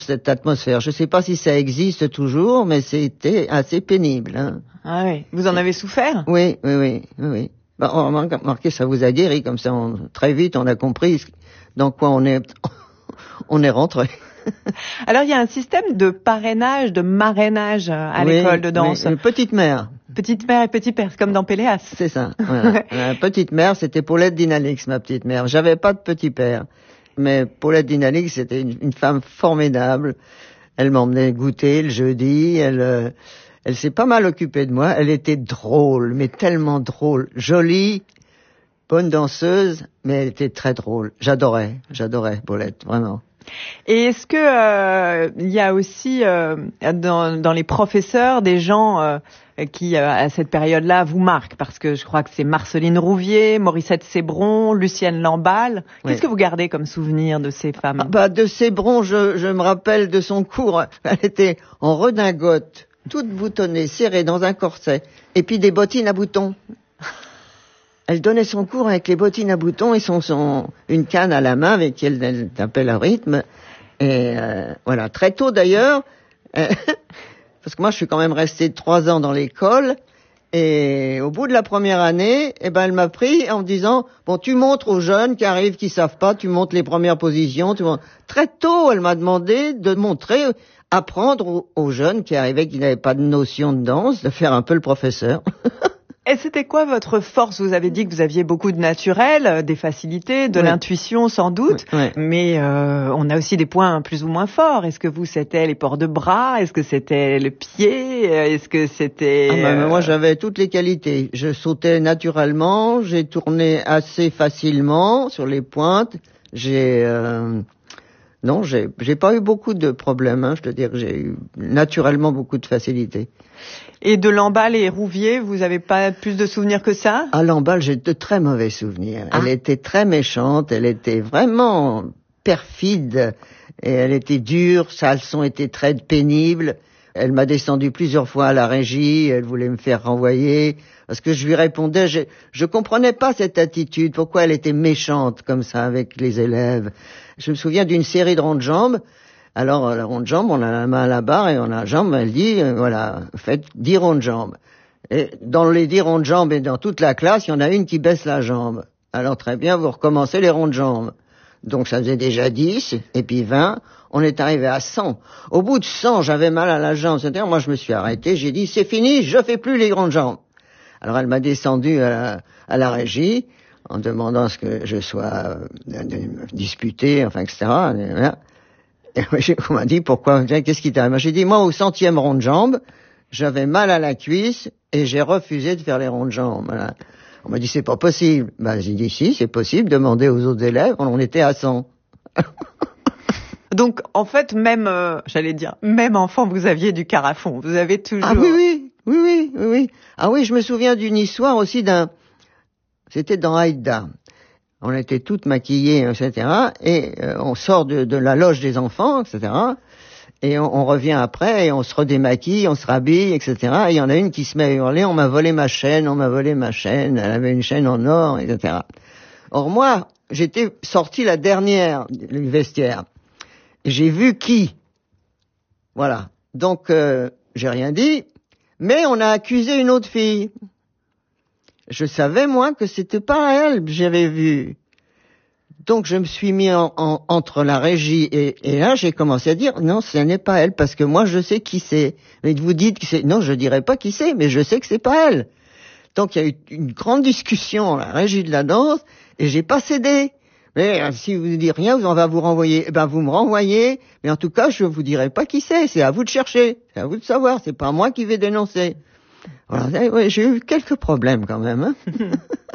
cette atmosphère. Je ne sais pas si ça existe toujours, mais c'était assez pénible. Hein. Ah oui. Vous en avez souffert? Oui. Bah, remarquez, ça vous a guéri, comme ça, très vite, on a compris dans quoi on est rentré. Alors, il y a un système de parrainage, de marrainage à l'école de danse. Oui, petite mère. Petite mère et petit père, comme dans Péléas. C'est ça. Voilà. Petite mère, c'était Paulette Dinalix, ma petite mère. J'avais pas de petit père. Mais Paulette Dinalix, c'était une femme formidable. Elle m'emmenait goûter le jeudi. Elle s'est pas mal occupée de moi. Elle était drôle, mais tellement drôle. Jolie, bonne danseuse, mais elle était très drôle. J'adorais Paulette, vraiment. Et est-ce que il y a aussi dans les professeurs des gens qui à cette période-là vous marquent, parce que je crois que c'est Marceline Rouvier, Morissette Sébron, Lucienne Lamballe. Qu'est-ce que vous gardez comme souvenir de ces femmes? De Sébron, je me rappelle de son cours. Elle était en redingote, toute boutonnée, serrée dans un corset, et puis des bottines à boutons. Elle donnait son cours avec les bottines à boutons et une canne à la main avec qui elle tapait le rythme. Et voilà, très tôt d'ailleurs, parce que moi je suis quand même resté 3 ans dans l'école, et au bout de la première année, elle m'a pris en me disant, bon, tu montres aux jeunes qui arrivent, qui savent pas, tu montres les premières positions. Très tôt, elle m'a demandé de montrer, apprendre aux jeunes qui arrivaient, qui n'avaient pas de notion de danse, de faire un peu le professeur. Et c'était quoi votre force? Vous avez dit que vous aviez beaucoup de naturel, des facilités, de l'intuition sans doute, mais on a aussi des points plus ou moins forts. Est-ce que c'était les ports de bras? Est-ce que c'était le pied? Est-ce que c'était... Moi j'avais toutes les qualités. Je sautais naturellement, j'ai tourné assez facilement sur les pointes. Non, j'ai pas eu beaucoup de problèmes, hein. Je veux dire, j'ai eu naturellement beaucoup de facilité. Et de Lamballe et Rouvier, vous avez pas plus de souvenirs que ça? À Lamballe, j'ai de très mauvais souvenirs. Elle était très méchante, elle était vraiment perfide, et elle était dure, sa leçon était très pénible. Elle m'a descendu plusieurs fois à la régie, elle voulait me faire renvoyer, parce que je lui répondais, je comprenais pas cette attitude, pourquoi elle était méchante comme ça avec les élèves. Je me souviens d'une série de rondes-jambes. Alors, la ronde-jambe, on a la main à la barre et on a la jambe, elle dit, faites 10 rondes-jambes. Et dans les 10 rondes-jambes et dans toute la classe, il y en a une qui baisse la jambe. Alors très bien, vous recommencez les rondes-jambes. Donc ça faisait déjà 10, et puis 20, on est arrivé à 100. Au bout de 100, j'avais mal à la jambe. C'est-à-dire, moi je me suis arrêté, j'ai dit, c'est fini, je fais plus les grandes jambes. Alors elle m'a descendu à la régie, en demandant ce que je sois disputé, etc. Et on m'a dit, pourquoi, qu'est-ce qui t'arrive? J'ai dit, moi, au 100e rond de jambe, j'avais mal à la cuisse et j'ai refusé de faire les ronds de jambes. Voilà. On m'a dit, c'est pas possible. J'ai dit, si, c'est possible, demandez aux autres élèves, on était à 100. Donc, en fait, même enfant, vous aviez du carafon. Vous avez toujours... Ah oui. Ah oui, je me souviens d'une histoire aussi c'était dans Aïda. On était toutes maquillées, etc. Et on sort de la loge des enfants, etc. Et on revient après et on se redémaquille, on se rhabille, etc. Et il y en a une qui se met à hurler, on m'a volé ma chaîne, elle avait une chaîne en or, etc. Or moi, j'étais sorti la dernière du vestiaire. Et j'ai vu qui. Voilà. Donc, j'ai rien dit, mais on a accusé une autre fille. Je savais, moi, que c'était pas elle que j'avais vue. Donc, je me suis mis entre la régie et là, j'ai commencé à dire, non, ce n'est pas elle, parce que moi, je sais qui c'est. Mais vous dites que c'est, non, je dirais pas qui c'est, mais je sais que c'est pas elle. Donc, il y a eu une grande discussion à la régie de la danse et j'ai pas cédé. Mais si vous ne dites rien, on va vous renvoyer. Vous me renvoyez, mais en tout cas, je vous dirai pas qui c'est à vous de chercher, c'est à vous de savoir, c'est pas moi qui vais dénoncer. Voilà, j'ai eu quelques problèmes quand même, hein.